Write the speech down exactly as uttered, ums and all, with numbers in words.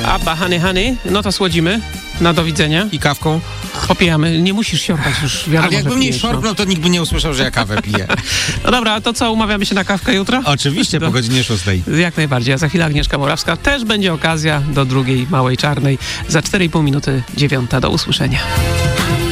Abba, honey, honey. No to słodzimy. Na do widzenia. I kawką. Popijamy. Nie musisz siorkać już. Wiadomo, Ale jakbym że nie pijesz, no. szorpnął, to nikt by nie usłyszał, że ja kawę piję. No dobra, to co, umawiamy się na kawkę jutro? Oczywiście, po godzinie szóstej. Jak najbardziej. A za chwilę Agnieszka Morawska. Też będzie okazja do drugiej Małej Czarnej. Za cztery i pół minuty dziewiąta. Do usłyszenia.